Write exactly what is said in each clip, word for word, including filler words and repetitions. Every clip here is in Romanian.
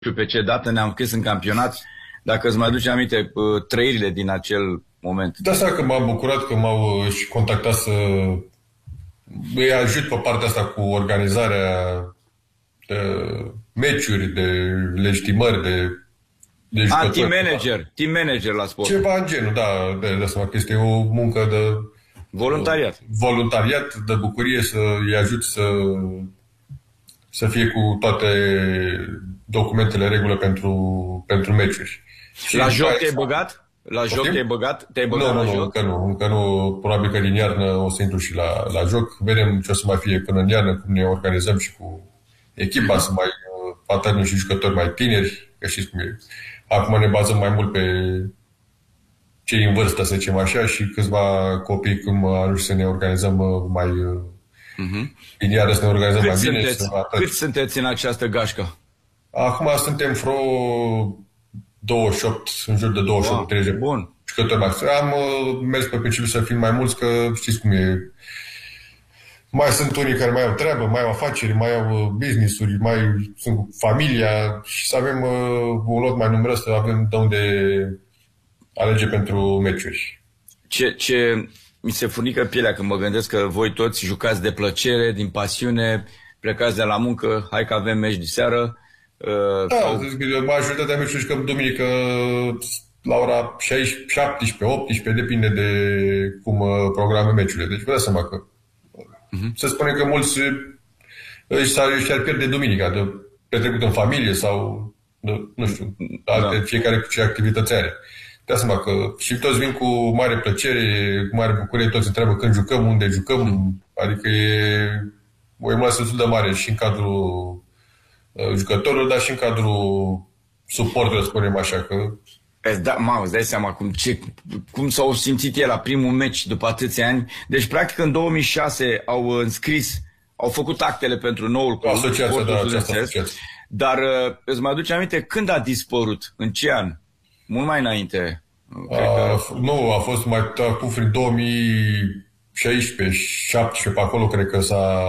știu pe ce dată ne-am scris în campionat, dacă îți mai aduce aminte trăirile din acel moment. De asta că m-am bucurat că m-au și contactat să îi ajut pe partea asta cu organizarea de meciuri, de legitimări, de, de A, team manager, team manager la sport. Ceva în genul, da, de, de seama că este o muncă de voluntariat. Voluntariat, de bucurie să îi ajut să să fie cu toate documentele regulă pentru, pentru meciuri. Și la joc te-ai băgat? La joc te-ai băgat? Te-ai băgat nu, la nu, joc? încă nu, încă nu. Probabil că din iarnă o să intru și la, la joc. Vedem ce o să mai fie până în iarnă, cum ne organizăm și cu echipa, să mai paternim și jucători mai tineri, că știți cum e. Acum ne bazăm mai mult pe cei în vârstă, să zicem așa, și câțiva copii când ajungi să ne organizăm mai... Uh-huh. Din iară să ne organizăm cât mai bine. Sunteți, să cât sunteți în această gașcă? Acum suntem vreo douăzeci și opt, în jur de douăzeci și opt treizeci. Wow, bun. Am uh, mers pe principiu să fim mai mulți, că știți cum e. Mai sunt unii care mai au treabă, mai au afaceri, mai au business-uri, mai sunt cu familia și să avem uh, un lot mai numeros, să avem de unde alege pentru meciuri. Ce, ce mi se furnică pielea când mă gândesc că voi toți jucați de plăcere, din pasiune, plecați de la muncă, hai că avem meci de seară. Uh, da, sau... majoritatea meciuri jucăm duminică la ora șaisprezece, șaptesprezece, optsprezece, depinde de cum uh, programă meciurile. Deci vă dați seama că uh-huh. se spune că mulți și-ar pierde duminica, de petrecut în familie sau de, nu știu, alte, da. Fiecare cu ce activități are. De seama că și toți vin cu mare plăcere, cu mare bucurie, toți întreabă când jucăm, unde jucăm, mm. adică e o emoție destul de mare și în cadrul uh, jucătorilor, dar și în cadrul suporterilor, spunem așa, că... Da, mamă, îți dai seama cum, ce, cum s-au simțit ei la primul meci după atâția ani. Deci, practic, în două mii șase au înscris, au făcut actele pentru noul club, asociația, da, această asociație. Dar îți mai aduce aminte când a dispărut? În ce an? Mult mai înainte. A, că... Nu, a fost mai acum prin două mii șaisprezece, șaptesprezece, pe acolo cred că s-a...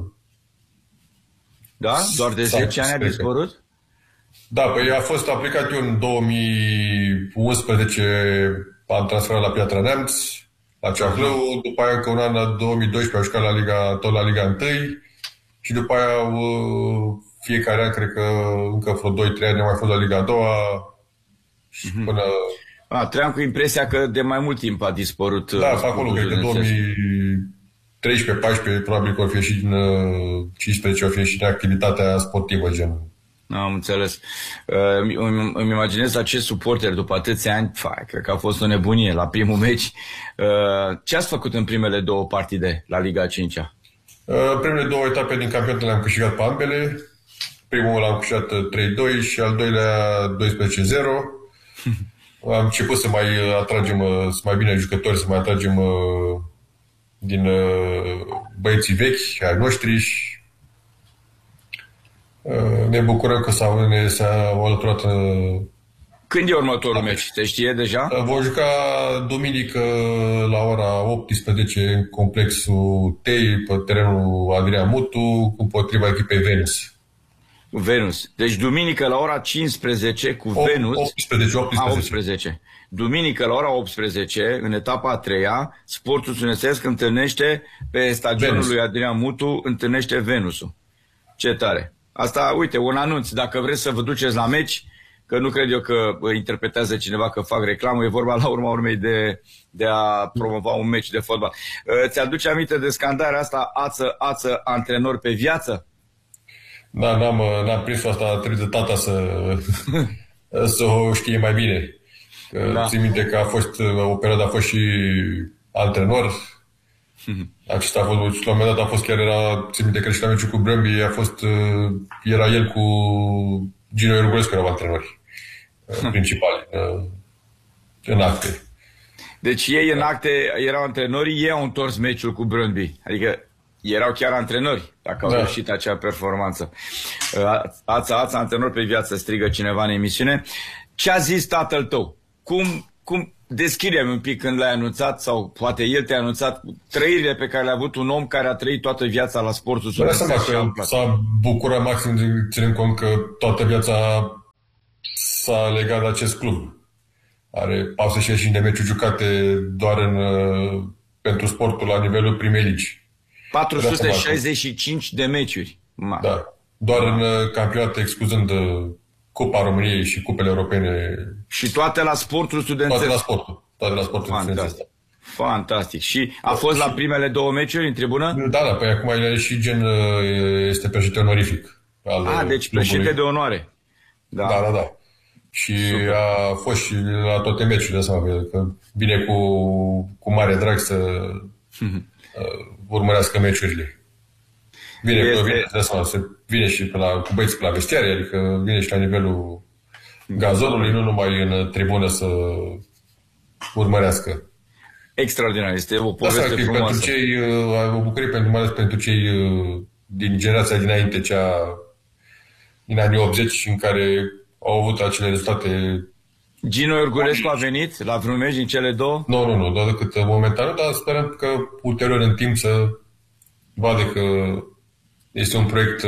Da? Doar de zece ani a dispărut? Da, păi a fost aplicat eu în două mii unsprezece, am transferat la Piatra Neamț, la Ceahlău, uh-huh. După aia încă un an, în două mii doisprezece, am jucat la Liga, tot la Liga unu și după aia fiecare an, cred că încă vreo doi trei ani am mai fost la Liga a doua și uh-huh. până... A, tream cu impresia că de mai mult timp a dispărut. Da, pe acolo, cred că două mii treisprezece paisprezece, probabil că o fi și în cincisprezece, o fi și în activitatea sportivă, gen. Am înțeles. Uh, îmi, îmi imaginez acest suporter după atâția ani, fai, cred că a fost o nebunie la primul meci. Uh, ce ați făcut în primele două partide la Liga a cincea? Uh, primele două etape din campionat le-am câștigat pe ambele. Primul l-am câștigat trei doi și al doilea doisprezece zero. Am început să mai atragem, să mai bine jucători, să mai atragem din băieții vechi, ai noștri și ne bucurăm că s-au, ne, s-au alăturat. Când e următorul meci? Se știe deja? Vom juca duminică la ora optsprezece în complexul Tei, pe terenul Adrian Mutu, împotriva echipei Venus. Venus. Deci duminică la ora cincisprezece cu Venus. optsprezece, optsprezece. A, optsprezece. Duminică la ora optsprezece, în etapa a treia, Sportul Sunețesc întâlnește pe stadionul Venus. Lui Adrian Mutu, întâlnește Venusul. Ce tare. Asta, uite, un anunț. Dacă vreți să vă duceți la meci, că nu cred eu că interpretează cineva că fac reclamă, e vorba la urma urmei de, de a promova un meci de fotbal. Ți-aduce aminte de scandarea asta, ață, ață, antrenor pe viață? Da, n-am, n-am prins asta, trebuie de tata să, să o știe mai bine. Da. Țin minte că a fost, o perioadă a fost și antrenor. Acesta a fost, la un moment dat a fost chiar, era, țin minte că și la meciul cu Brâmbi, a fost, era el cu Gino Iorgulescu, erau antrenori principali în acte. Deci ei în acte erau antrenori, ei au întors meciul cu Brâmbi. Adică erau chiar antrenori, dacă au da. reușit acea performanță. Ața, ața, antrenor pe viață, strigă cineva în emisiune. Ce a zis tatăl tău? Cum, cum deschide-mi un pic când l-ai anunțat, sau poate el te-a anunțat, trăirile pe care le-a avut un om care a trăit toată viața la Sportul Sunețesc. S-a bucurat maxim, ținând cont că toată viața s-a legat de acest club. Are patruzeci și cinci de meciuri jucate doar în, pentru sportul la nivelul primei ligi. patru sute șaizeci și cinci de meciuri. Ma. Da. Doar în campionate, excluzând Cupa României și Cupele Europene. Și toate la sportul studențesc. Toate la sportul. Toate la sportul studențesc. Fantastic. Și a fost la primele două meciuri în tribună? Da, da, păi acum el și gen este președinte onorific. Al ah, deci președinte de onoare. Da, da, da. da. Și super. A fost și la toate meciurile astea, că vine cu, cu mare drag să uh, urmărească meciurile. Vine, este... vine, seama, se vine și pe la, cu băieți pe la vestiare, adică vine și la nivelul gazonului, nu numai în tribună să urmărească. Extraordinar, este o poveste asta, frumoasă. Pentru cei, o bucurie pentru, mai ales pentru cei din generația dinainte, cea din anii optzeci, în care au avut acele rezultate. Gino Iorgulescu a venit la vreun meci din cele două? Nu, nu, nu, doar decât momentan, dar sperăm că ulterior în timp să vadă că este un proiect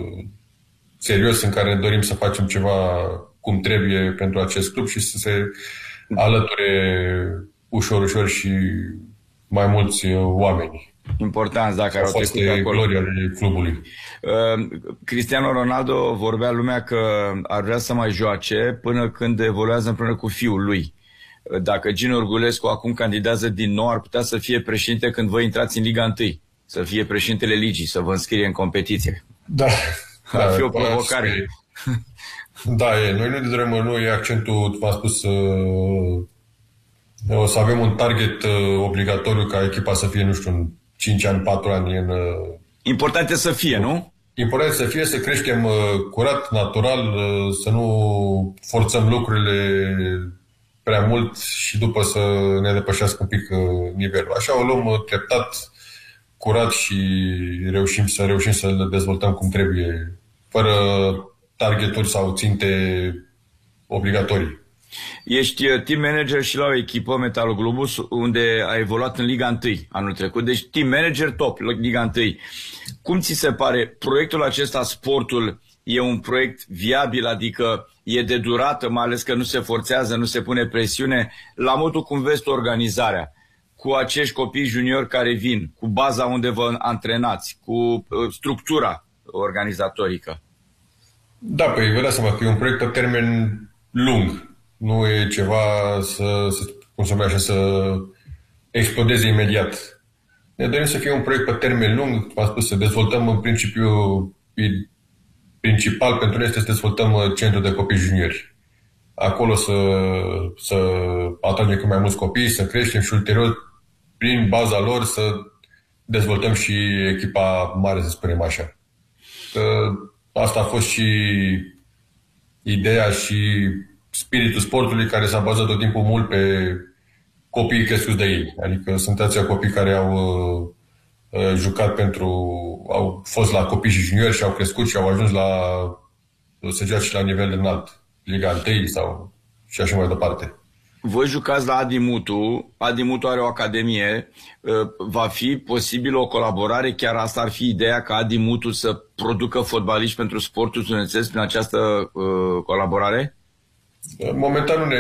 serios în care ne dorim să facem ceva cum trebuie pentru acest club și să se alăture ușor, ușor și mai mulți oameni. Importanți, dacă au trecut de acolo. Gloria clubului. Uh, Cristiano Ronaldo vorbea lumea că ar vrea să mai joace până când evoluează împreună cu fiul lui. Dacă Gino Iorgulescu acum candidează din nou, ar putea să fie președinte când voi intrați în Liga unu. Să fie președintele ligii, să vă înscrie în competiție. Da. Ar da, fi o provocare. Da, e. Noi nu dorem, nu e accentul, v-am spus, uh, o să avem un target uh, obligatoriu ca echipa să fie, nu știu, în cinci ani, patru ani în... Uh, Important e să fie, nu? Important e să fie, să creștem uh, curat, natural, uh, să nu forțăm lucrurile prea mult și după să ne depășească un pic uh, nivelul. Așa o luăm uh, treptat, curat și reușim să reușim să le dezvoltăm cum trebuie, fără targeturi sau ținte obligatorii. Ești team manager și la o echipă, Metalurglobus, unde a evoluat în Liga unu anul trecut. Deci team manager top, Liga unu. Cum ți se pare proiectul acesta, sportul, e un proiect viabil, adică e de durată, mai ales că nu se forțează, nu se pune presiune? La modul cum vezi tu organizarea, cu acești copii juniori care vin, cu baza unde vă antrenați, cu uh, structura organizatorică? Da, păi vă dați seama că e un proiect pe termen lung. Nu e ceva să, să cum să mai așa, să explodeze imediat. Ne dorim să fie un proiect pe termen lung, v-am spus, să dezvoltăm în principiu, principal pentru noi este să dezvoltăm centrul de copii juniori. Acolo să, să atragem cât mai mulți copii, să creștem și ulterior, prin baza lor, să dezvoltăm și echipa mare, să spunem așa. Că asta a fost și ideea și spiritul sportului, care s-a bazat tot timpul mult pe copiii crescuți de ei. Adică sunt ația copii care au uh, jucat pentru... au fost la copii și juniori și au crescut și au ajuns la să joace la nivel înalt, Liga unu sau și așa mai departe. Voi jucați la Adi Mutu, Adi Mutu are o academie, va fi posibil o colaborare, chiar asta ar fi ideea, ca Adi Mutu să producă fotbaliști pentru sportul studențesc prin această uh, colaborare? Momentan nu ne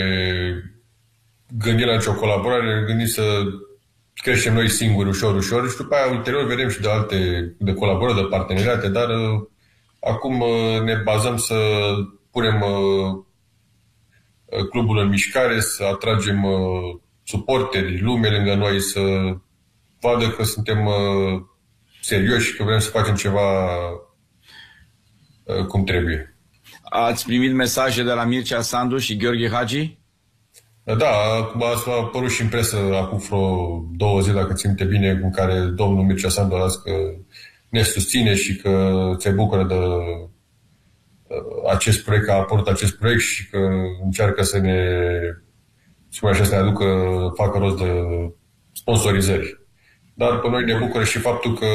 gândim la nicio colaborare, ne gândim să creștem noi singuri ușor, ușor și după aia ulterior vedem și de alte de colaborări, de parteneriate, dar uh, acum uh, ne bazăm să punem uh, clubul în mișcare, să atragem uh, suporteri, lume lângă noi, să vadă că suntem uh, serioși și că vrem să facem ceva uh, cum trebuie. Ați primit mesaje de la Mircea Sandu și Gheorghe Hagi? Da, a apărut și în presă acum vreo două zile, dacă țin minte bine, în care domnul Mircea Sandu a zis că ne susține și că se bucură de acest proiect, că a apărut acest proiect și că încearcă să ne, spune așa, să ne aducă, facă rost de sponsorizări. Dar pe noi ne bucură și faptul că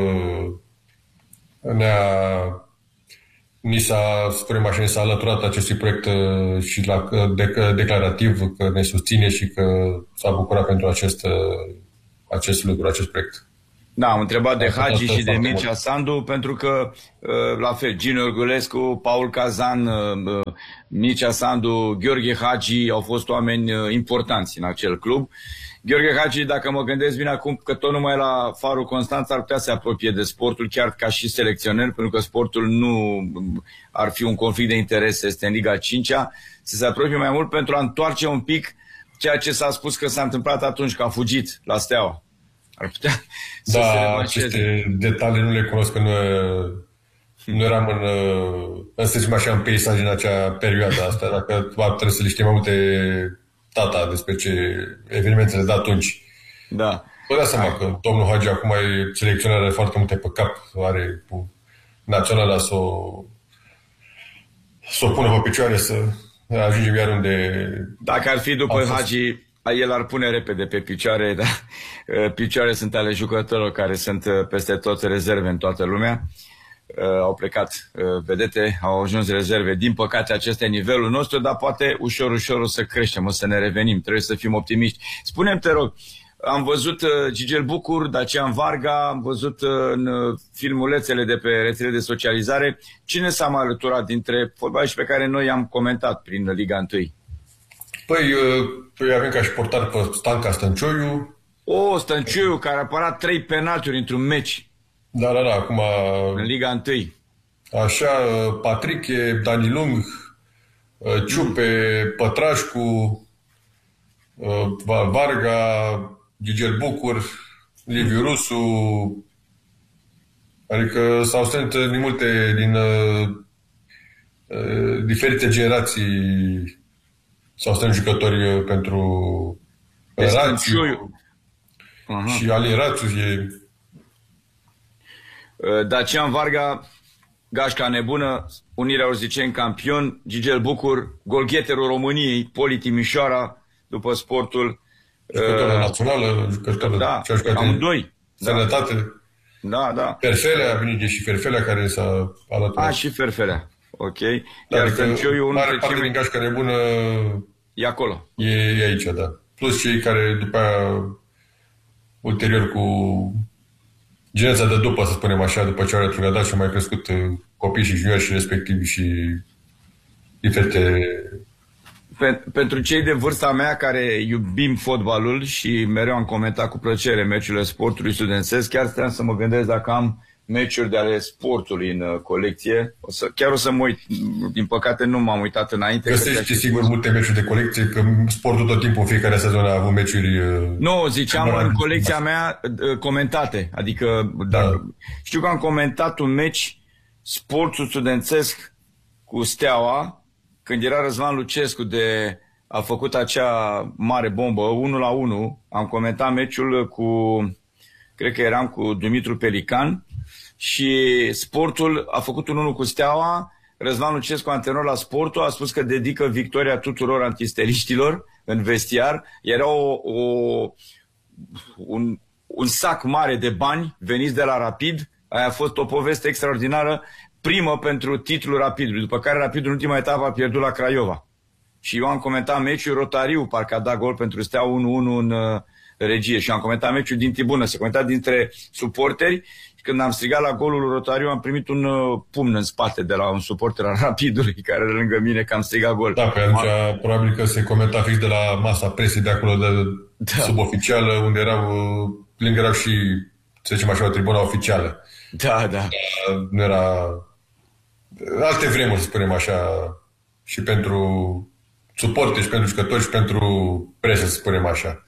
ne-a ni s-a, spunem așa, ni s-a alăturat acestui proiect și la de, declarativ că ne susține și că s-a bucurat pentru acest, acest lucru, acest proiect. Da, am întrebat de Hagi și de Mircea Sandu, pentru că, la fel, Gino Iorgulescu, Paul Cazan, Mircea Sandu, Gheorghe Hagi au fost oameni importanți în acel club. Gheorghe Hagi, dacă mă gândesc bine acum, că tot numai la Farul Constanța ar putea să se apropie de sportul, chiar ca și selecționer, pentru că sportul nu ar fi un conflict de interese, este în Liga a cincea, să se apropie mai mult pentru a întoarce un pic ceea ce s-a spus că s-a întâmplat atunci, că a fugit la Steaua. Ar putea să da, se revanșeze. aceste detalii nu le cunosc, că nu, nu eram în, în să zicem așa, în peisaj în acea perioadă asta. Dacă trebuie să le știm mai multe tata despre ce evenimentele de atunci. Da. Vă dați seama că domnul Hagi acum e selecționer, are foarte multe pe cap, are cu naționala să o, să o pună pe picioare, să ajungem iar unde... Dacă ar fi după Hagi, el ar pune repede pe picioare, dar picioare sunt ale jucătorilor care sunt peste tot rezerve în toată lumea. Au plecat vedete, au ajuns rezerve. Din păcate, acesta e nivelul nostru, dar poate ușor, ușor o să creștem, o să ne revenim. Trebuie să fim optimiști. Spune-mi, te rog, am văzut Gigel Bucur, Dacian Varga, am văzut în filmulețele de pe rețele de socializare. Cine s-a mai alăturat dintre fotbaliști pe care noi i-am comentat prin Liga unu? Păi, păi avem ca și portar pe Stanca Stăncioiu. O, Stăncioiu, care a parat trei penalturi într-un meci. Da, da, da, acum... În Liga unu. Așa, Patriche, Dani Lung, Ciupe, Pătrașcu, Varga, Gigel Bucur, Liviu Rusu. Adică s-au strâns din multe, din uh, diferite generații, s-au strâns jucători pentru Rațiu și Alin Rațiu. E... Dacian Varga, Gașca Nebună, Unirea Urziceni campion, Gigel Bucur, golgheterul României, Poli Timișoara, după sportul. Jucătorul uh, națională, jucătorul da, ce a jucat în doi. Sănătate. Da, da. Ferfelea, a venit și Ferfelea care s-a alăturat. A, și Ferfelea. Ok. Da, iar Stăncioiu, unul mare parte din Gașca Nebună e acolo. E, e aici, da. Plus cei care după aia, ulterior cu generația de după, să spunem așa, după ce au retrogradat și au mai crescut copii și juniori și respectivi și diferite... Pentru cei de vârsta mea care iubim fotbalul și mereu am comentat cu plăcere meciurile sportului studențesc, chiar stăteam să mă gândesc dacă am meciuri de ale sportului în colecție. O să, chiar o să mă uit. Din păcate nu m-am uitat înainte. Găsești sigur multe meciuri de colecție, că sportul tot timpul, fiecare sezon a avut meciuri... Nu, ziceam în colecția mea comentate. Adică da. Știu că am comentat un meci sportul studențesc cu Steaua, când era Răzvan Lucescu de a făcut acea mare bombă, unu la unu, am comentat meciul cu, cred că eram cu Dumitru Pelican și sportul a făcut un unu cu Steaua, Răzvan Lucescu, antrenor la sportul, a spus că dedică victoria tuturor antisteliștilor în vestiar. Era o, o, un, un sac mare de bani veniți de la Rapid, aia a fost o poveste extraordinară, primă pentru titlul Rapidului, după care Rapidul în ultima etapă a pierdut la Craiova. Și eu am comentat meciul, Rotariu parcă a dat gol pentru Steaua unu unu în uh, regie și am comentat meciul din tribună, se comenta dintre suporteri și când am strigat la golul Rotariu am primit un uh, pumn în spate de la un suporter al Rapidului care era lângă mine că am strigat gol. Da, pe atunci probabil că se comenta fix de la masa presei de acolo, de da. Suboficială, unde erau, lângă erau și, să zicem așa, o tribuna oficială. Da, da. Nu era... Alte vremuri, să spunem așa, și pentru suporteri, și pentru jucători, și pentru presă, să spunem așa.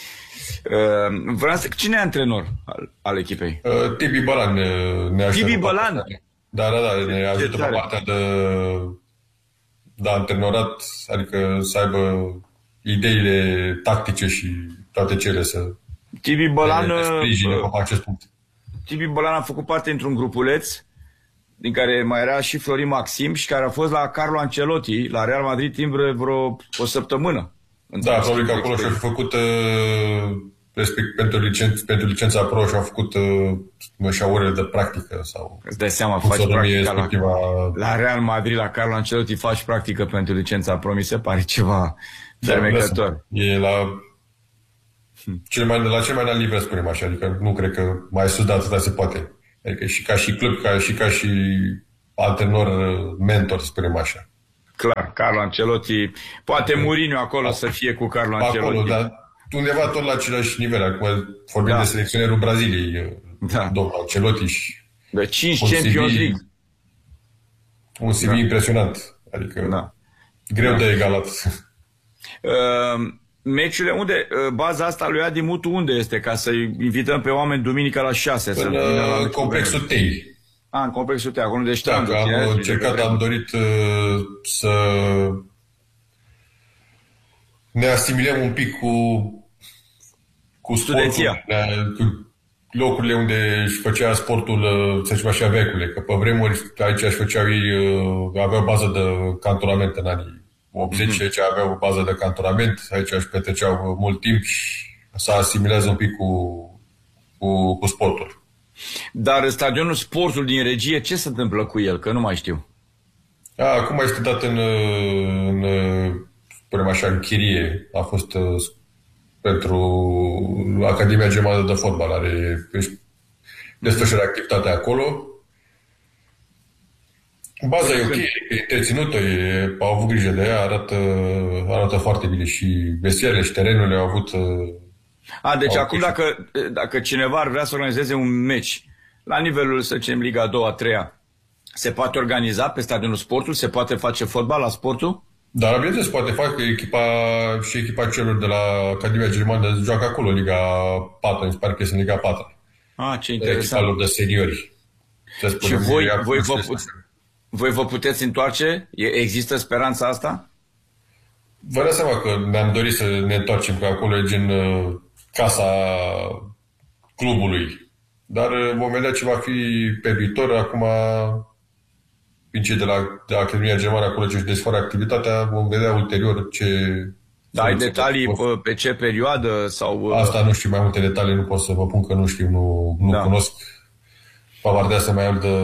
Uh, vreau să... Cine e antrenor al, al echipei? Uh, Tibi Bălan ne, ne ajută. Tibi Bălan? Da, da, da, ne ajută pe partea de, de antrenorat, adică să aibă ideile tactice și toate cele să... Tibi Bălan... Ne sprijine pe acest punct. Tibi Bălan a făcut parte într-un grupuleț din care mai era și Florin Maxim și care a fost la Carlo Ancelotti, la Real Madrid, timp vreo o săptămână. Da, probabil că acolo și-au făcut, uh, respect, pentru, licen pentru licența pro și-au făcut uh, și orele de practică. Sau îți dai seama, faci practică la, la Real Madrid, la Carlo Ancelotti, faci practică pentru licența pro, mi se pare ceva fermecător. E la, cel mai, la cel mai înalt nivel, spunem așa, adică nu cred că mai sus de atâta se poate. Adică și ca și club, ca și ca și antrenor, mentor, spunem așa. Clar, Carlo Ancelotti, poate Mourinho acolo să fie cu Carlo Ancelotti. Acolo, dar undeva tot la același nivel. Acum vorbim da. de selecționerul Braziliei, da. domnul Ancelotti. Și de cinci Champions League. Un C V da. impresionant. Adică da. greu da. de egalat. Uh, meciurile, unde, uh, baza asta lui Adi Mutu unde este? Ca să invităm pe oameni duminica la șase. În uh, complexul Tei. A, în complexul Tei, acolo de da, am încercat, am dorit uh, să ne asimilăm un pic cu cu sportul, cu locurile unde își făcea sportul, să zicem așa, vecule. Că pe vremuri aici își făceau ei, aveau bază de cantonament în anii optzeci, mm-hmm. aici aveau o bază de cantonament, aici își petreceau mult timp și să asimilează un pic cu, cu, cu sportul. Dar stadionul Sportul din Regie, ce se întâmplă cu el? Că nu mai știu. A, acum este dat în, în, spunem așa, în chirie. A fost pentru Academia Germană de Fotbal. Are desfășură activitatea acolo. Baza e ok, e întreținută, e, au avut grijă de ea, arată, arată foarte bine și vestierele și terenurile au avut... A, deci acum dacă, dacă cineva ar vrea să organizeze un meci la nivelul, să zicem, Liga a doua, a treia, se poate organiza pe stadionul Sportul? Se poate face fotbal la Sportul? Dar, bineînțeles, poate face echipa și echipa celor de la Academia Germană joacă acolo, Liga patru, îmi pare că este în Liga patru. Ah, ce interesant. Echipa lor de seniori. Și voi, voi, vă put, voi vă puteți întoarce? Există speranța asta? Vă dați seama că ne-am dorit să ne întoarcem, că acolo e gen uh, casa clubului. Dar uh, vom vedea ce va fi pe viitor. Acum, prin cei de la, de la Academia Germană, acolo ce își desfără activitatea, vom vedea ulterior ce... Da, ai detalii pe, pe ce perioadă? Sau... Asta nu știu, mai multe detalii, nu pot să vă pun că nu știu, nu, nu da. cunosc. Pe partea asta mai mult de,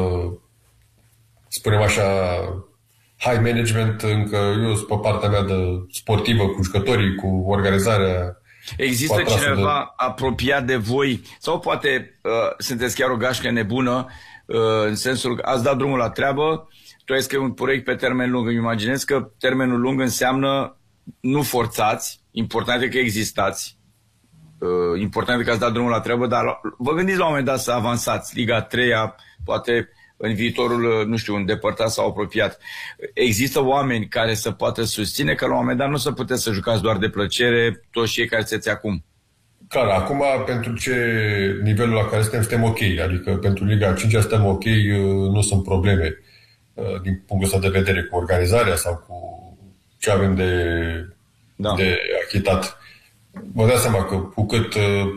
spunem așa, high management, încă eu sunt pe partea mea de sportivă, cu jucătorii, cu organizarea. Există cineva de... apropiat de voi, sau poate uh, sunteți chiar o gașcă nebună, uh, în sensul că ați dat drumul la treabă, tu ai scris un proiect pe termen lung, îmi imaginez că termenul lung înseamnă nu forțați, important e că existați, uh, important e că ați dat drumul la treabă, dar vă gândiți la un moment dat să avansați, Liga a treia, poate în viitorul, nu știu, îndepărtat sau apropiat. Există oameni care să poată susține că la un moment dat nu se puteți să jucați doar de plăcere toți cei care sunteți acum. Clar, acum pentru ce nivelul la care suntem, suntem ok. Adică pentru Liga a cincea suntem ok, nu sunt probleme din punctul ăsta de vedere cu organizarea sau cu ce avem de, da. de achitat. Vă dați seama că cu cât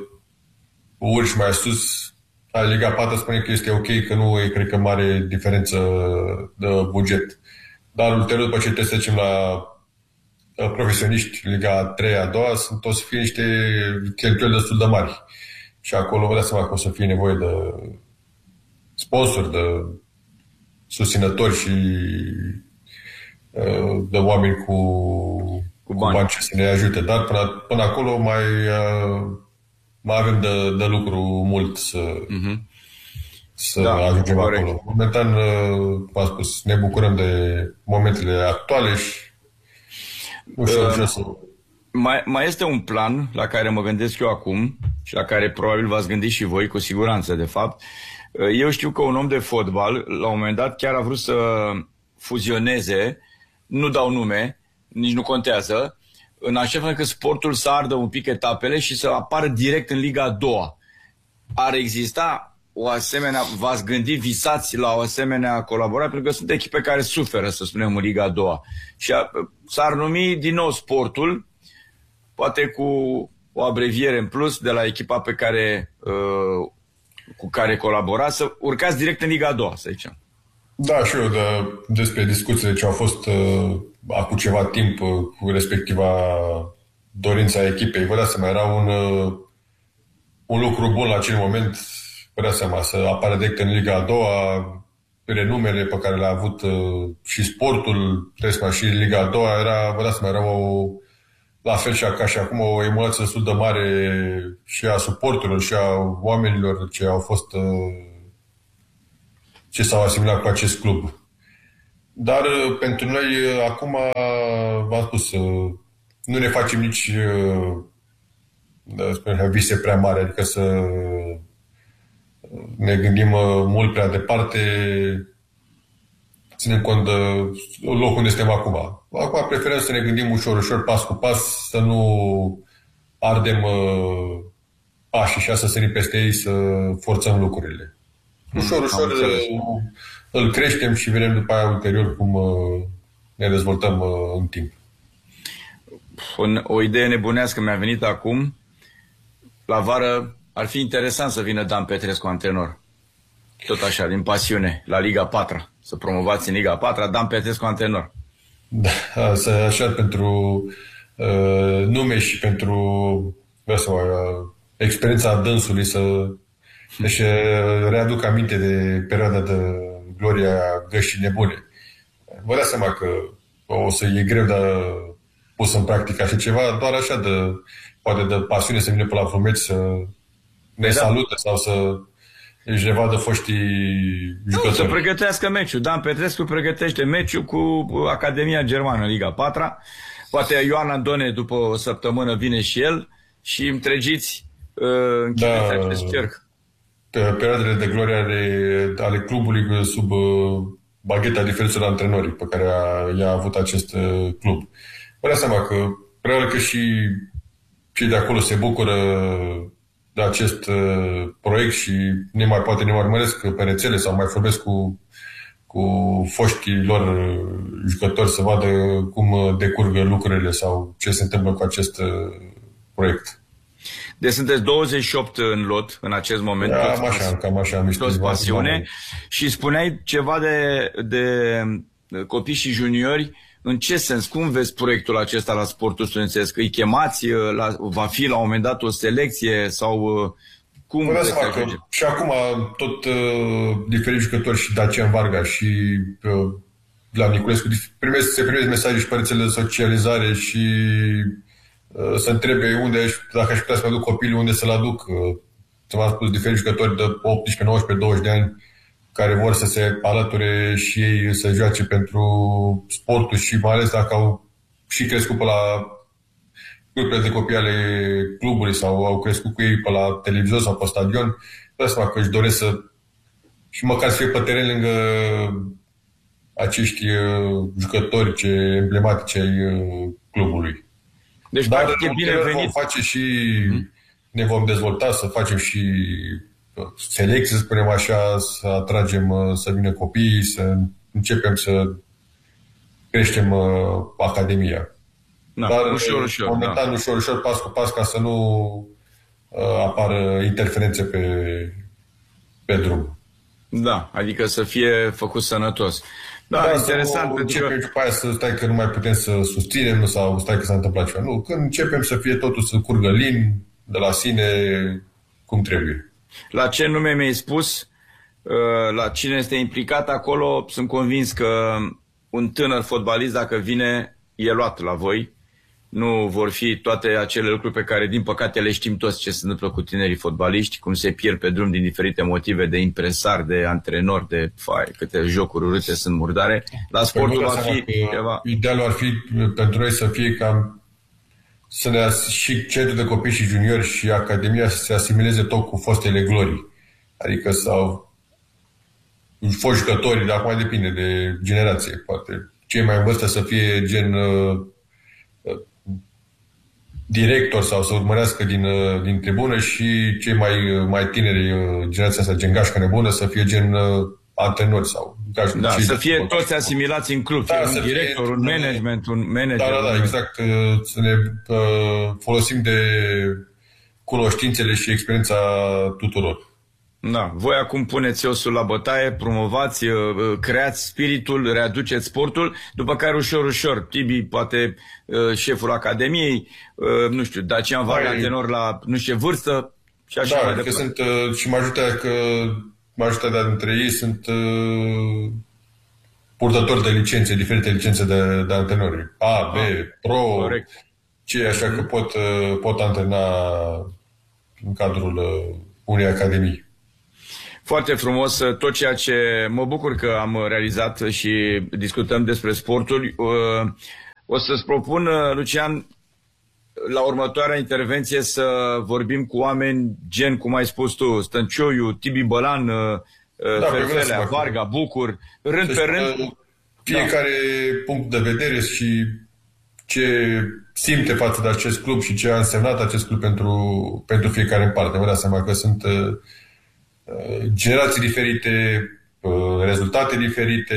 urci mai sus, Liga patru spune că este ok, că nu e, cred că, mare diferență de buget. Dar ulterior, după ce trebuie să zicem la profesioniști, Liga a treia, a doua, sunt o să fie niște cheltuieli destul de mari. Și acolo vă dați seama că o să fie nevoie de sponsori, de susținători și de oameni cu, cu bani. cu bani ce să ne ajute. Dar până, până acolo mai... mai avem de, de lucru mult să, uh-huh. să da, ajungem corect. acolo. Momentan, v-am spus, ne bucurăm de momentele actuale și nu știu uh, să... Mai, mai este un plan la care mă gândesc eu acum și la care probabil v-ați gândit și voi, cu siguranță, de fapt. Eu știu că un om de fotbal, la un moment dat, chiar a vrut să fuzioneze, nu dau nume, nici nu contează, în așa fel încât sportul să ardă un pic etapele și să apară direct în Liga a doua. Ar exista o asemenea, v-ați gândit, visați la o asemenea colaborare, pentru că sunt echipe care suferă, să spunem, în Liga a doua. Și s-ar numi din nou sportul, poate cu o abreviere în plus de la echipa pe care, uh, cu care colaborați, să urcați direct în Liga a doua, să zicem. Da, și eu de, despre discuțiile ce au fost uh, acum ceva timp uh, cu respectiva dorința echipei. Vă dați seama, era un, uh, un lucru bun la acel moment, vă dați seama, să apară direct în Liga a doua, renumele pe care le-a avut uh, și sportul, trebuie și Liga a doua, era, vă dați seama, era o, la fel și ca și acum o emulație destul de mare și a suporturilor și a oamenilor ce au fost... Uh, ce s-au asimilat cu acest club. Dar pentru noi, acum, v-am spus, nu ne facem nici spune, vise prea mari, adică să ne gândim mult prea departe, ținem cont de locul unde suntem acum. Acum preferăm să ne gândim ușor, ușor, pas cu pas, să nu ardem pașii și să sărim peste ei, să forțăm lucrurile. Ușor, mm, ușor îl creștem și vedem după aia ulterior cum ne dezvoltăm în timp. O, o idee nebunească mi-a venit acum. La vară ar fi interesant să vină Dan Petrescu antrenor. Tot așa, din pasiune, la Liga patru. Să promovați în Liga patru, Dan Petrescu antrenor. Da, așa pentru uh, nume și pentru uh, experiența dânsului să își readuc aminte de perioada de gloria găștii nebune. Vă dați seama că o să e greu de pus în practică așa ceva, doar așa de, poate de pasiune să vină pe la Vrumeț să ne da. salute sau să își revadă foștii jucători. Nu, să pregătească meciul. Dan Petrescu pregătește meciul cu Academia Germană, Liga patru. Poate Ioan Andone după o săptămână vine și el și întregiți uh, închideți da, acest cerc. Pe perioadele de glorie ale, ale clubului sub uh, bagheta diferiților antrenori pe care a, i-a avut acest uh, club. Vă dați seama că probabil că și cei de acolo se bucură de acest uh, proiect și ne mai poate ne mai urmăresc pe rețele sau mai vorbesc cu, cu foștii lor jucători să vadă cum decurgă lucrurile sau ce se întâmplă cu acest uh, proiect. Deci sunteți douăzeci și opt în lot în acest moment. Da, cam așa, cam așa. Toți pasiune. Și spuneai ceva de, de copii și juniori. În ce sens? Cum vezi proiectul acesta la sportul studențesc? Îi chemați? La, va fi la un moment dat o selecție? Sau cum Vă dați că și acum tot uh, diferiți jucători și Dacian Varga și uh, la Niculescu primesc, se primesc mesaje și pe rețelele de socializare și uh, să întrebe unde, dacă aș putea să mă duc copilul, unde să-l aduc. Uh, să v-am spus, diferiți jucători de optsprezece, nouăsprezece, douăzeci de ani care vor să se alăture și ei să joace pentru sportul și mai ales dacă au și crescut pe la grupele de copii ale clubului sau au crescut cu ei pe la televizor sau pe stadion, vă seama că își doresc să și măcar să fie pe teren lângă acești uh, jucători ce emblematici ai uh, clubului. Deci, dar e binevenit. Vom face și hmm? ne vom dezvolta, să facem și selecție, să spunem așa, să atragem, să vină copiii, să începem să creștem uh, Academia. Da, dar ușor, ușor, momentan, da. ușor, ușor, pas cu pas, ca să nu uh, apară interferențe pe, pe drum. Da, adică să fie făcut sănătos. Da, da, interesant. Începem că... după aia să stai că nu mai putem să susținem sau stai că s-a întâmplat ceva. Nu, când începem să fie totul să curgă lin, de la sine, cum trebuie. La ce nume mi-ai spus, la cine este implicat acolo, sunt convins că un tânăr fotbalist, dacă vine, e luat la voi. Nu vor fi toate acele lucruri pe care, din păcate, le știm toți ce se întâmplă cu tinerii fotbaliști, cum se pierd pe drum din diferite motive de impresar, de antrenor, de fai, câte jocuri urâte sunt murdare. La sportul va fi ceva... Idealul ar fi pentru noi să fie ca să ne și centrul de copii și juniori și Academia să se asimileze tot cu fostele glorii. Adică sau foști jucători, dar acum depinde de generație. Poate cei mai în vârstă să fie gen uh, director sau să urmărească din, uh, din tribună și cei mai, uh, mai tineri, uh, generația asta, gen gașcă nebună, să fie gen uh, antrenori sau gașcă. Da, să fie pot, toți asimilați în club, da, un director, fie, un management, un manager. Da, da, da, exact. Uh, să ne uh, folosim de cunoștințele și experiența tuturor. Da, voi acum puneți osul la bătaie, promovați, creați spiritul, readuceți sportul, după care ușor, ușor, Tibi, poate șeful Academiei, nu știu, Dacian Varga, antrenor la nu știu ce vârstă și așa da, mai departe. Sunt, și majoritatea, că majoritatea dintre ei sunt uh, purtători de licențe, diferite licențe de, de antrenori. A, B, ah, Pro, corect. Ce așa mm-hmm. că pot, pot antrena în cadrul uh, unei academii. Foarte frumos tot ceea ce mă bucur că am realizat și discutăm despre sporturi. O să-ți propun, Lucian, la următoarea intervenție să vorbim cu oameni gen, cum ai spus tu, Stăncioiu, Tibi Bălan, da, Ferfelea, Varga, Bucur, rând deci, pe rând. Fiecare da. punct de vedere și ce simte față de acest club și ce a însemnat acest club pentru, pentru fiecare în parte. Vă dați seama că sunt uh, generații diferite, uh, rezultate diferite,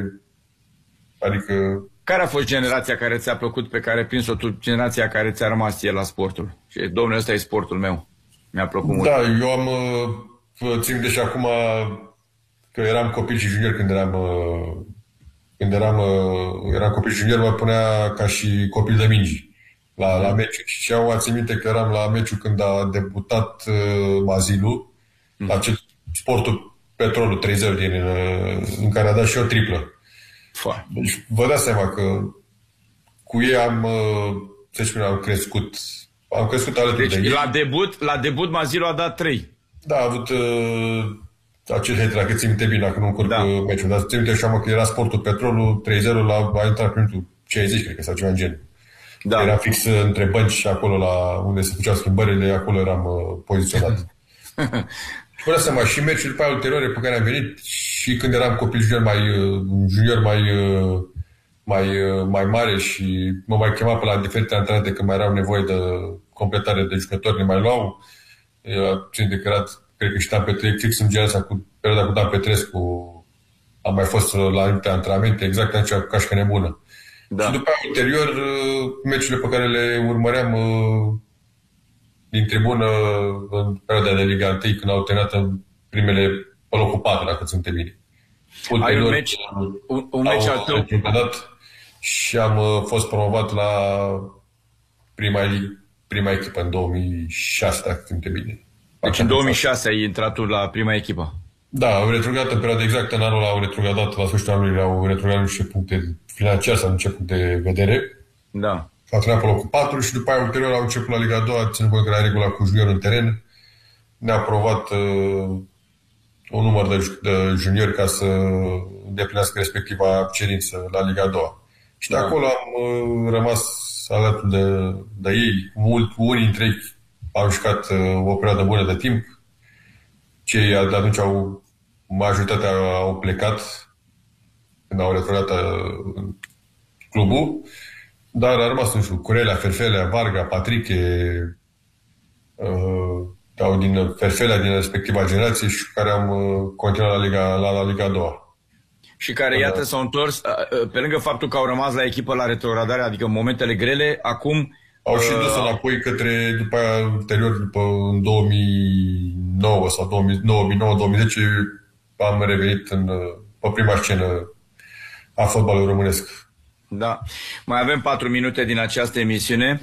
adică... Care a fost generația care ți-a plăcut, pe care ai prins-o tu, generația care ți-a rămas ție la sportul? Și, domnule, ăsta e sportul meu. Mi-a plăcut mult. Da, eu am... Uh, țin de și acum că eram copil și junior când eram... Uh, Când eram, eram copil junior, mă punea ca și copil de mingi la, la meciuri. Și eu țin minte că eram la meciul când a debutat uh, Mazilu, mm. la acel sportul Petrolul trei zero, din, uh, în care a dat și o triplă. Foa. Deci vă dați seama că cu ei am, uh, să zicem, am crescut. Am crescut alături deci, de ei. La debut, la debut Mazilu a dat trei. Da, a avut... Uh, acel hate, dacă ții minte bine, dacă nu încurc da. meciul. Dar ții minte și că era sportul Petrolul trei zero, la, a intrat prin minutul cincizeci, cred că, sau ceva în gen. Da. Era fix între bănci și acolo, la unde se făceau schimbările, acolo eram uh, poziționat. Și până seama, și meciul după aia ulterioare pe care am venit, și când eram copil junior mai, uh, junior mai, uh, mai, uh, mai mare și mă mai chema pe la diferite antrenamente când mai erau nevoie de completare de jucători, ne mai luau. Eu țin de că era, cred că și Dan Petrescu, fix în generația cu perioada cu Dan Petrescu, am mai fost la anumite antrenamente, exact în acea cașcă nebună. Da. Și după aia, ulterior, meciurile pe care le urmăream din tribună în perioada de Liga unu, când au terminat în primele pe locul patru, dacă țin bine. Ulterior, ai un meci, un, un meci al tău. Și am fost promovat la prima, prima echipă în două mii șase, dacă țin bine. Deci în două mii șase ai intrat tu la prima echipă. Da, au retrogradat în perioada exactă, în anul ăla au retrogradat, la sfârșitul anului au retrogradat niște puncte financiare sau niște puncte de vedere. Da. Au terminat pe locul patru și după aia ulterior au început la Liga a doua, ținând cont că era regula cu junior în teren. Ne-a aprovat uh, un număr de, de juniori ca să îndeplinească respectiva cerință la Liga a doua. Și de da. acolo am uh, rămas alături de, de ei. Mult, unii dintre ei au jucat uh, o perioadă bună de timp. Cei de atunci au, majoritatea au plecat când au retrogradat uh, clubul, dar a rămas, nu știu, Curelea, Ferfelea, Varga, Patriche, uh, au din Ferfelea, din respectiva generație și care am uh, continuat la Liga, la, la Liga a doua. Și care, iată, s-au întors, uh, pe lângă faptul că au rămas la echipă la retrogradare, adică în momentele grele, acum... Au și dus înapoi către, după aia, ulterior, după în două mii nouă sau două mii nouă două mii zece, am revenit în, pe prima scenă a fotbalului românesc. Da. Mai avem patru minute din această emisiune.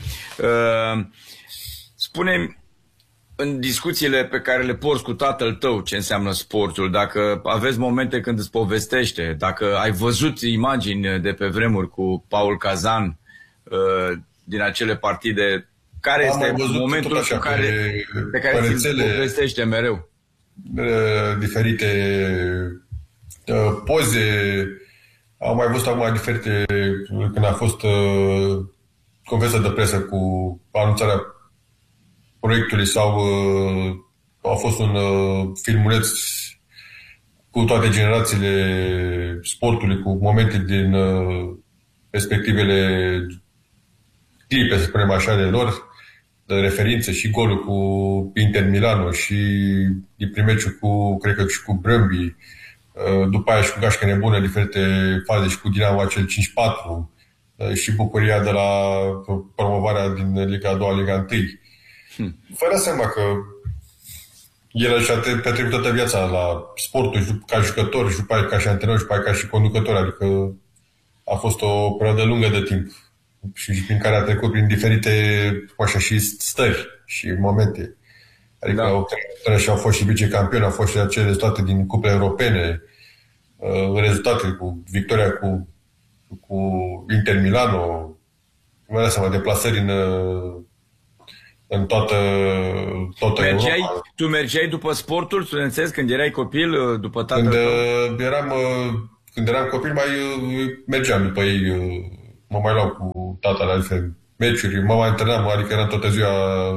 Spune-mi, în discuțiile pe care le porți cu tatăl tău, ce înseamnă sportul, dacă aveți momente când îți povestește, dacă ai văzut imagini de pe vremuri cu Paul Cazan, din acele partide, care am este momentul în care, pe, pe care ți-l povestește mereu? Diferite uh, poze. Am mai văzut acum diferite, când a fost uh, conferința de presă cu anunțarea proiectului sau uh, a fost un uh, filmuleț cu toate generațiile sportului, cu momente din uh, respectivele clipe, să spunem așa, de lor, de referințe, și golul cu Inter Milano și din primeciul cu, cred că și cu Brâmbii, după aia și cu Gașcă Nebună, diferite faze și cu Dinamo acel cinci patru și bucuria de la promovarea din Liga a doua, Liga unu. Hmm. Fără seama că el și-a petrecut toată viața la sportul, ca jucător, și după aia ca și antrenor, și după aia ca și conducător, adică a fost o perioadă lungă de timp și prin care a trecut prin diferite, așa, și stări și momente. Adică da. au, și au fost și vicecampioni, au fost și acele rezultate din cupele europene, rezultate cu victoria cu, cu Inter Milano, vă dați seama, deplasări în, în toată, toată mergeai, Europa. Tu mergeai după sportul studențesc când erai copil, după tatăl Când tău? eram, când eram copil, mai mergeam după ei, mă mai luau cu tata la alte meciuri, mă mai antrenam, adică eram toată ziua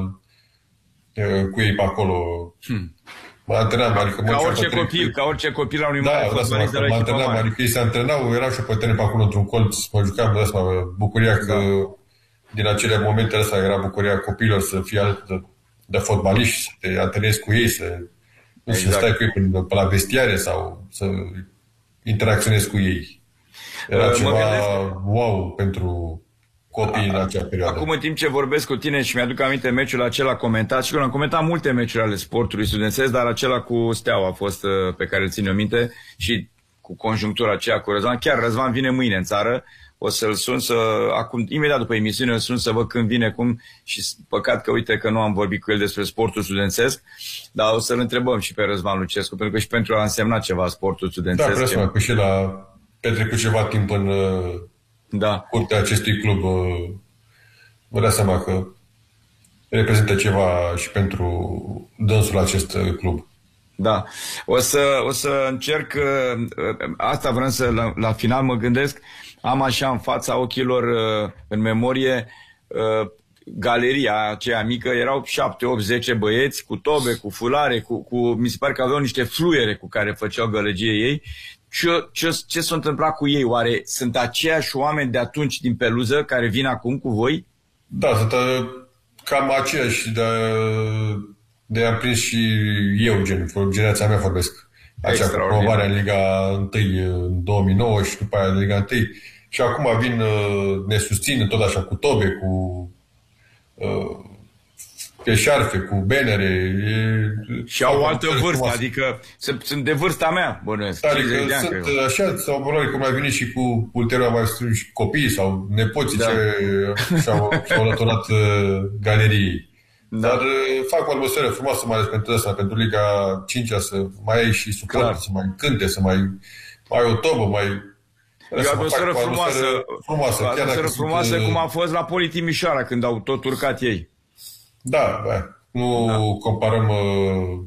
cu ei pe acolo. Hmm. Mă antrenam, adică ca orice copil, ca orice copil la unui da, mare fotbalist de la echipă mare. Mă antrenam, adică ei se antrenau, erau și pe teren pe acolo într-un colț, mă jucam, de asta, bucuria că da. Din acele momente astea era bucuria copilor să fie alături de, de fotbaliști, să te antrenezi cu ei, să, exact. Să stai cu ei pe, pe la vestiare sau să interacționezi cu ei. Era uh, ceva gândesc... wow pentru copii în acea perioadă. Acum, în timp ce vorbesc cu tine și mi-aduc aminte meciul acela comentat, și că am comentat multe meciuri ale sportului studențesc, dar acela cu Steaua a fost pe care îl țin eu minte și cu conjunctura aceea cu Răzvan. Chiar Răzvan vine mâine în țară, o să-l sun să, acum, imediat după emisiune, îl sun să văd când vine, cum, și păcat că uite că nu am vorbit cu el despre sportul studențesc, dar o să-l întrebăm și pe Răzvan Lucescu, pentru că și pentru a însemna ceva sportul studențesc. Da, vreau că și el a petrecut ceva timp în da. curtea acestui club. Vă dați seama că reprezintă ceva și pentru dânsul acest club. Da. O să, o să încerc, asta vreau să, la, la final mă gândesc, am așa în fața ochilor, în memorie, galeria aceea mică, erau șapte, opt, zece băieți cu tobe, cu fulare, cu, cu, mi se pare că aveau niște fluiere cu care făceau gălăgie ei. Ce, ce, ce s-a întâmplat cu ei? Oare sunt aceiași oameni de atunci din peluză care vin acum cu voi? Da, sunt cam aceiași, de, de am prins și eu, gen, generația mea vorbesc. Acea promovare în Liga unu în două mii nouă și după aia în Liga unu. Și acum vin, ne susțin tot așa cu tobe, cu pe șarfe, cu benere. Și au o altă vârstă, adică sunt de vârsta mea, bănuiesc. Adică sunt așa, sau probabil că mai venit și cu ulterior mai și copiii sau nepoții da. Ce și-au alăturat galeriei. Da. Dar fac o atmosferă frumoasă, mai ales pentru asta, pentru Liga cincea, să mai ai și suport, să mai cânte, să mai, mai ai o tobă, mai... E o atmosferă frumoasă, frumoasă, o atmosferă frumoasă sunt, cum a fost la Poli Timișoara, când au tot urcat ei. Da, da. Nu da. Comparăm uh,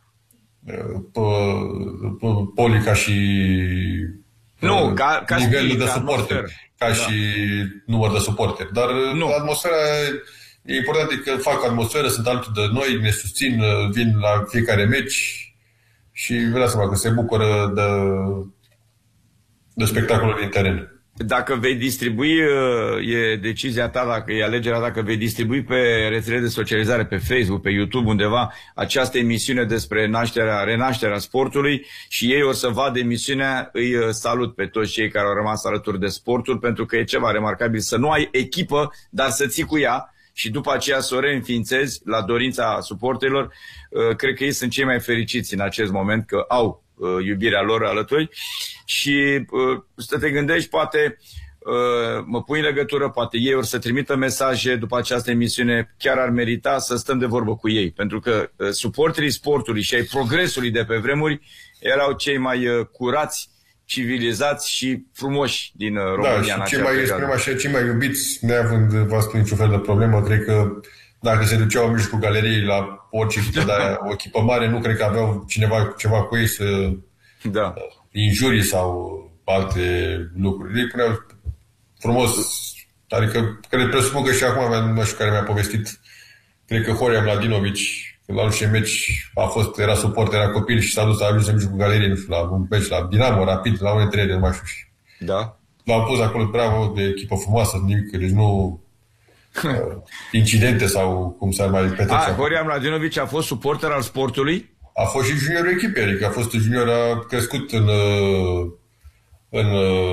uh, Poli ca și nu, uh, ca, ca nivel și, de ca suporteri, ca da. Și număr de suporteri. Dar nu. Atmosfera e important, că fac atmosferă, sunt alături de noi, ne susțin, vin la fiecare meci și vreau să că se bucură de de spectacolul din teren. Dacă vei distribui, e decizia ta, dacă e alegerea, dacă vei distribui pe rețele de socializare, pe Facebook, pe YouTube, undeva, această emisiune despre nașterea, renașterea sportului și ei o să vadă emisiunea, îi salut pe toți cei care au rămas alături de sportul, pentru că e ceva remarcabil să nu ai echipă, dar să ții cu ea și după aceea să o reînființezi la dorința suporterilor. Cred că ei sunt cei mai fericiți în acest moment că au iubirea lor alături și uh, să te gândești, poate uh, mă pui în legătură, poate ei or să trimită mesaje după această emisiune, chiar ar merita să stăm de vorbă cu ei, pentru că uh, suporterii sportului și ai progresului de pe vremuri erau cei mai uh, curați, civilizați și frumoși din uh, România. Da, și cei mai, spunem așa, cei mai iubiți, neavând vă niciun fel de problemă, cred că dacă se duceau în mijlocul galeriei la orice echipă, dar o echipă mare, nu cred că aveau cineva ceva cu ei să da. Injurii sau alte lucruri. Ei puneau frumos, adică cred, presupun că și acum, nu știu care mi-a povestit, cred că Horia Mladinovic, când la orice meci a fost, era suport, era copil și s-a dus, a ajuns în mijlocul galeriei, nu știu, la un meci, la Dinamo, Rapid, la unele trei, nu mai știu. Da. L-au pus acolo, bravo, de echipă frumoasă, nimic, deci nu... incidente sau cum s-ar mai petrece. A, Horia Mladinovic a fost suporter al sportului? A fost și juniorul echipei, adică a fost junior, a crescut în, în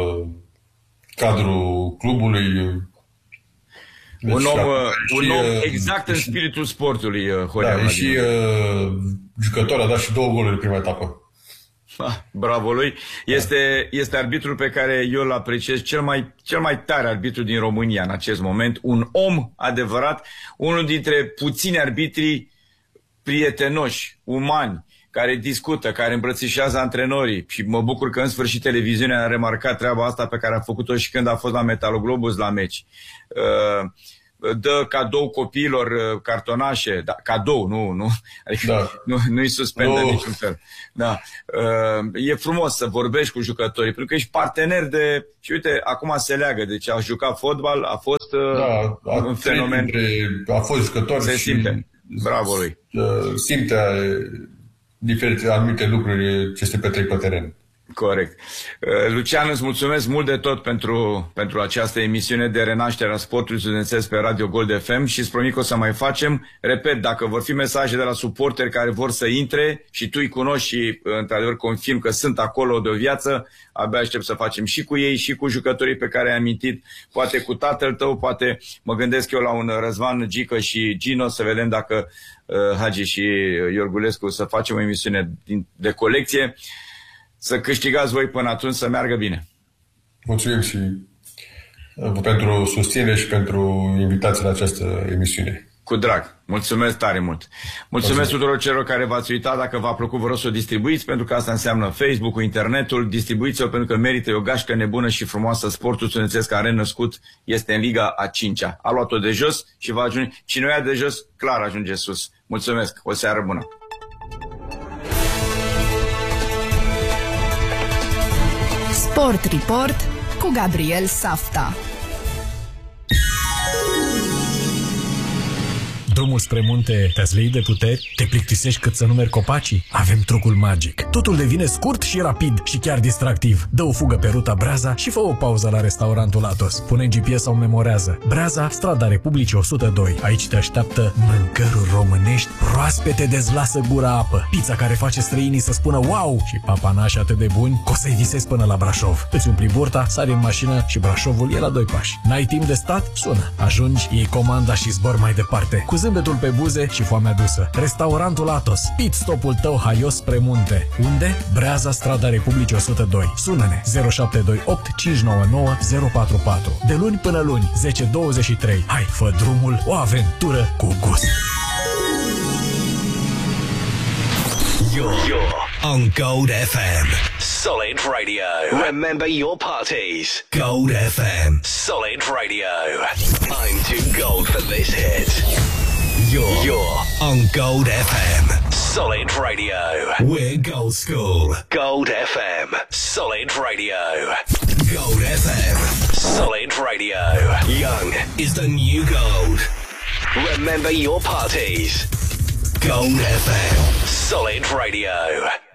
cadrul clubului. Deci un om, un om exact în spiritul sportului, Horia da, și uh, jucător, a dat și două goluri în prima etapă. Ah, bravo lui. Este, este arbitrul pe care eu îl apreciez, cel mai, cel mai tare arbitru din România în acest moment. Un om adevărat, unul dintre puțini arbitri prietenoși, umani, care discută, care îmbrățișează antrenorii. Și mă bucur că în sfârșit televiziunea a remarcat treaba asta pe care a făcut-o și când a fost la Metaloglobus la meci. Uh, dă cadou copiilor cartonașe, da, cadou, nu, nu, adică da. nu, nu-i suspendă no. niciun fel. Da. E frumos să vorbești cu jucătorii, pentru că ești partener de... Și uite, acum se leagă, deci a jucat fotbal, a fost da, un fenomen. Dintre, a fost jucător se și simte. Bravo lui. Simte diferite anumite lucruri ce se petrec pe teren. Corect. Lucian, îți mulțumesc mult de tot pentru, pentru această emisiune de renaștere a sportului studențesc pe Radio Gold F M și îți promit că o să mai facem. Repet, dacă vor fi mesaje de la suporteri care vor să intre și tu îi cunoști și într-adevăr confirm că sunt acolo de o viață, abia aștept să facem și cu ei și cu jucătorii pe care ai amintit, poate cu tatăl tău, poate mă gândesc eu la un Răzvan Gică și Gino, să vedem dacă uh, Hagi și Iorgulescu să facem o emisiune din, de colecție. Să câștigați voi până atunci, să meargă bine. Mulțumim și pentru susținere și pentru invitația la această emisiune. Cu drag. Mulțumesc tare mult. Mulțumesc, Mulțumesc tuturor celor care v-ați uitat. Dacă v-a plăcut, vă rog să o distribuiți, pentru că asta înseamnă Facebook-ul, internetul. Distribuiți-o pentru că merită, o gașcă nebună și frumoasă. Sportul studențesc care renăscut este în Liga a cincea. A luat-o de jos și va ajunge. Cine o ia de jos, clar ajunge sus. Mulțumesc. O seară bună. Sport Report cu Gabriel Safta. Drumul spre munte te-ați leit de puteri? Te plictisești cât să numeri copacii? Avem trucul magic. Totul devine scurt și rapid și chiar distractiv. Dă o fugă pe ruta Breaza și fă o pauză la restaurantul Atos. Pune G P S sau memorează. Breaza, strada Republicii o sută doi. Aici te așteaptă mâncăruri românești proaspete, dezlasă gura apă. Pizza care face străinii să spună wow și papanași atât de buni că o să-i visezi până la Brașov. Îți umpli burta, sari în mașină și Brașovul e la doi pași. N-ai timp de stat? Sună. Ajungi, iei comanda și zbor mai departe. Cu zâmbetul pe buze și foamea dusă. Restaurantul Atos. Pit stopul tău haios spre munte. Unde? Breaza, strada Republicii o sută doi. Sună-ne zero șapte doi opt cinci nouă nouă zero patru patru. De luni până luni, zece douăzeci și trei. Hai, fă drumul, o aventură cu gust. You're, you're on Gold F M. Solid Radio. Remember your parties. Gold F M. Solid Radio. I'm too gold for this hit. You're, you're on Gold F M. Solid Radio. We're Gold School. Gold F M. Solid Radio. Gold F M. Solid Radio. Young is the new gold. Remember your parties. Gold F M. Solid Radio.